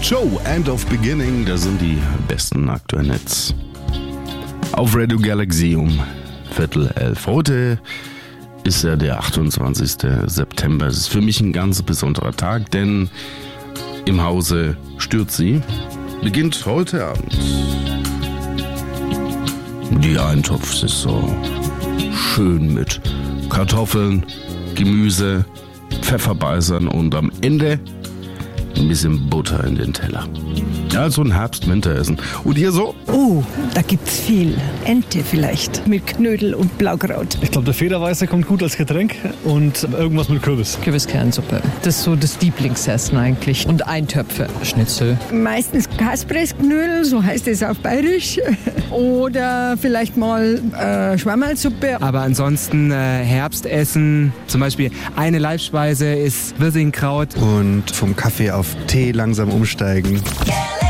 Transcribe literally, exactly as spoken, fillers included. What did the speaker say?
Joe, End of Beginning, das sind die besten aktuellen Hits. Auf Radio Galaxy um Viertel elf. Heute ist ja der achtundzwanzigste September. Es ist für mich ein ganz besonderer Tag, denn im Hause Stürzi beginnt heute Abend die Eintopfsaison. Schön mit Kartoffeln, Gemüse, Pfefferbeißern und am Ende ein bisschen Butter in den Teller. Ja, so ein Herbst-Winteressen. Und ihr so? Oh, da gibt's viel. Ente vielleicht mit Knödel und Blaukraut. Ich glaube, der Federweißer kommt gut als Getränk und irgendwas mit Kürbis. Kürbiskernsuppe. Das ist so das Lieblingsessen eigentlich. Und Eintöpfe. Schnitzel. Meistens Kaspressknödel, so heißt es auf Bayerisch. Oder vielleicht mal äh, Schwammerlsuppe. Aber ansonsten äh, Herbstessen. Zum Beispiel eine Leibspeise ist Wirsingkraut. Und vom Kaffee auf Tee langsam umsteigen.